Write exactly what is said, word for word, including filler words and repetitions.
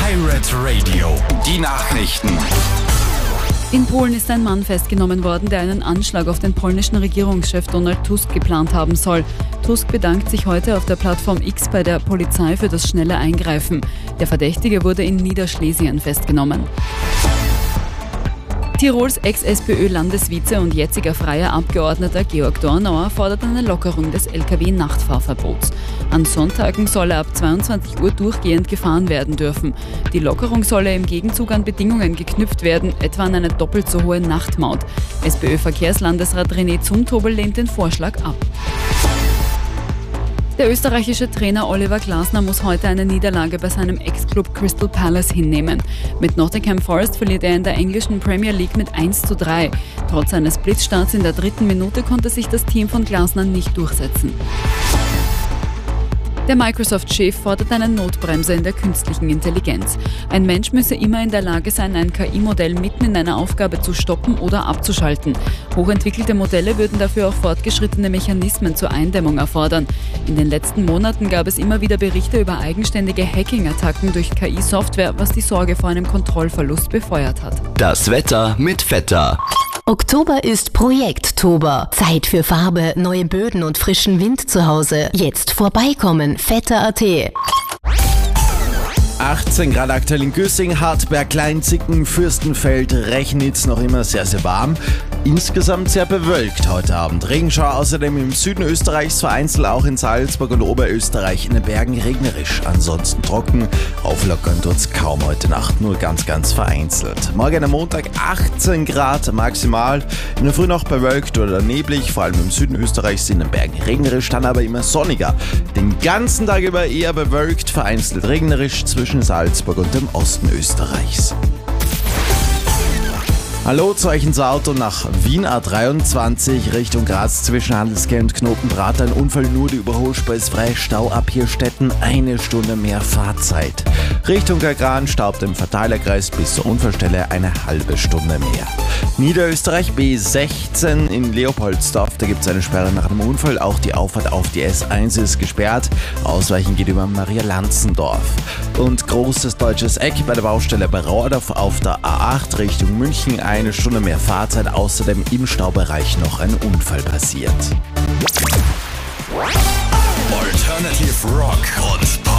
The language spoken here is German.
Pirate Radio, die Nachrichten. In Polen ist ein Mann festgenommen worden, der einen Anschlag auf den polnischen Regierungschef Donald Tusk geplant haben soll. Tusk bedankt sich heute auf der Plattform X bei der Polizei für das schnelle Eingreifen. Der Verdächtige wurde in Niederschlesien festgenommen. Tirols Ex-SPÖ-Landesvize und jetziger freier Abgeordneter Georg Dornauer fordert eine Lockerung des L K W-Nachtfahrverbots. An Sonntagen solle ab zweiundzwanzig Uhr durchgehend gefahren werden dürfen. Die Lockerung solle im Gegenzug an Bedingungen geknüpft werden, etwa an eine doppelt so hohe Nachtmaut. SPÖ-Verkehrslandesrat René Zumtobel lehnt den Vorschlag ab. Der österreichische Trainer Oliver Glasner muss heute eine Niederlage bei seinem Ex-Club Crystal Palace hinnehmen. Mit Nottingham Forest verliert er in der englischen Premier League mit eins zu drei. Trotz eines Blitzstarts in der dritten Minute konnte sich das Team von Glasner nicht durchsetzen. Der Microsoft-Chef fordert eine Notbremse in der künstlichen Intelligenz. Ein Mensch müsse immer in der Lage sein, ein K I-Modell mitten in einer Aufgabe zu stoppen oder abzuschalten. Hochentwickelte Modelle würden dafür auch fortgeschrittene Mechanismen zur Eindämmung erfordern. In den letzten Monaten gab es immer wieder Berichte über eigenständige Hacking-Attacken durch K I-Software, was die Sorge vor einem Kontrollverlust befeuert hat. Das Wetter mit Vetter. Oktober ist Projekttober. Zeit für Farbe, neue Böden und frischen Wind zu Hause. Jetzt vorbeikommen, vetter punkt a t. achtzehn Grad aktuell in Güssing, Hartberg, Kleinzicken, Fürstenfeld, Rechnitz noch immer sehr, sehr warm. Insgesamt sehr bewölkt heute Abend. Regenschauer außerdem im Süden Österreichs, vereinzelt auch in Salzburg und Oberösterreich, in den Bergen regnerisch. Ansonsten trocken, auflockern tut's kaum heute Nacht, nur ganz, ganz vereinzelt. Morgen am Montag achtzehn Grad maximal, in der Früh noch bewölkt oder neblig, vor allem im Süden Österreichs, in den Bergen regnerisch, dann aber immer sonniger. Den ganzen Tag über eher bewölkt, vereinzelt regnerisch zwischen Salzburg und dem Osten Österreichs. Hallo, Zeichen zur Auto nach Wien A dreiundzwanzig Richtung Graz zwischen Handelsgeld und Knotenbrat. Ein Unfall, nur die Überholspur ist frei. Stau ab Hirstetten, eine Stunde mehr Fahrzeit. Richtung Gagran staubt im Verteilerkreis bis zur Unfallstelle eine halbe Stunde mehr. Niederösterreich B sechzehn in Leopoldsdorf, da gibt es eine Sperre nach einem Unfall. Auch die Auffahrt auf die S eins ist gesperrt. Ausweichen geht über Maria-Lanzendorf. Und großes deutsches Eck bei der Baustelle bei Rauerdorf auf der A acht Richtung München. Eine Stunde mehr Fahrzeit, außerdem im Staubereich noch ein Unfall passiert. Alternative Rock und